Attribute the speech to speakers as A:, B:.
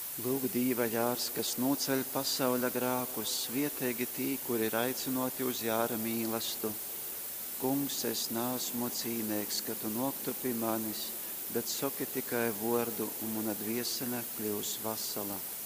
A: Lūk, Dieva jārs, kas noceļ pasaules grākus, vietīgi tī, kuri ir aicinoti uz jāra mīlestību. Kungs, es neesmu cīnīgs, ka tu noktu pie manis, bet saki tikai vārdu, un mana dviesele kļūs vesela.